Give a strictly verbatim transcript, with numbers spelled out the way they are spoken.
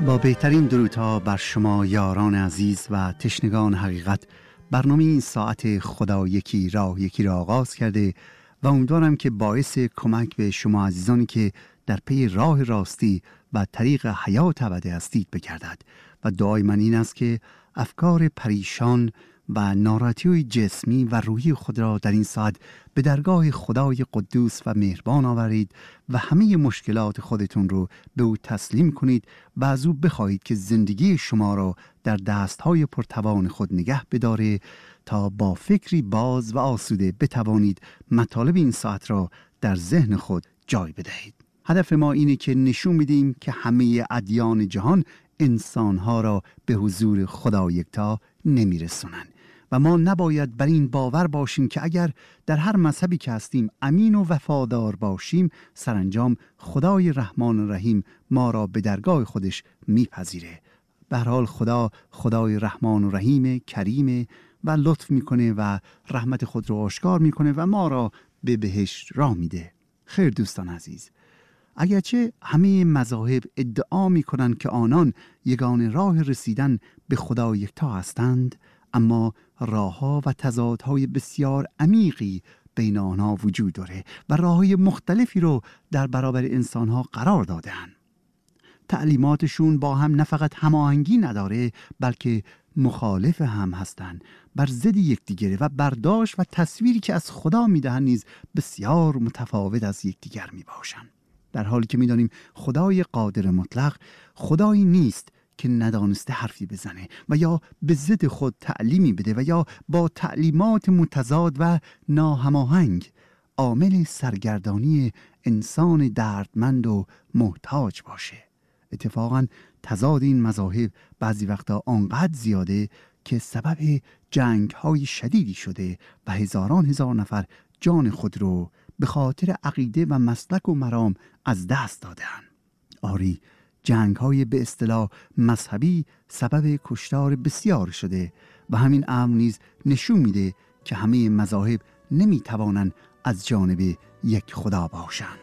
با بهترین درودها بر شما یاران عزیز و تشنگان حقیقت، برنامه این ساعت خدا یکی راه یکی را آغاز کرده و امیدوارم که باعث کمک به شما عزیزانی که در پی راه راستی و طریق حیات ابدی هستید بگردد. و دعای من این است که افکار پریشان و ناراحتی جسمی و روحی خود را در این ساعت به درگاه خدای قدوس و مهربان آورید و همه مشکلات خودتون رو به او تسلیم کنید و از او بخواهید که زندگی شما را در دستهای پرتوان خود نگه بداره تا با فکری باز و آسوده بتوانید مطالب این ساعت را در ذهن خود جای بدهید. هدف ما اینه که نشون میدیم که همه ادیان جهان انسانها را به حضور خدا یکتا نمیرسونن و ما نباید بر این باور باشیم که اگر در هر مذهبی که هستیم امین و وفادار باشیم، سرانجام خدای رحمان و رحیم ما را به درگاه خودش میپذیره. به هر حال خدا خدای رحمان و رحیم کریم و لطف میکنه و رحمت خود رو آشکار میکنه و ما را به بهشت راه میده. خیر دوستان عزیز، اگرچه همه مذاهب ادعا میکنند که آنان یگانه راه رسیدن به خدا یکتا هستند، اما راهها و تضادهای بسیار عمیقی بین آنها وجود داره و راههای مختلفی رو در برابر انسانها قرار دادن. تعلیماتشون با هم نه فقط هماهنگی نداره، بلکه مخالف هم هستند، بر ضد یکدیگره و برداشت و تصویری که از خدا میدهند نیز بسیار متفاوت از یکدیگر میباشند. در حالی که میدانیم خدای قادر مطلق خدایی نیست که ندانسته حرفی بزنه و یا به ضد خود تعلیمی بده و یا با تعلیمات متضاد و ناهماهنگ عامل سرگردانی انسان دردمند و محتاج باشه. اتفاقاً تضاد این مذاهب بعضی وقتا آنقدر زیاده که سبب جنگ‌های شدیدی شده و هزاران هزار نفر جان خود رو به خاطر عقیده و مسلک و مرام از دست دادن. آری، جنگ‌های به اصطلاح مذهبی سبب کشتار بسیار شده و همین امر نیز نشون میده که همه مذاهب نمیتوانند از جانب یک خدا باشند.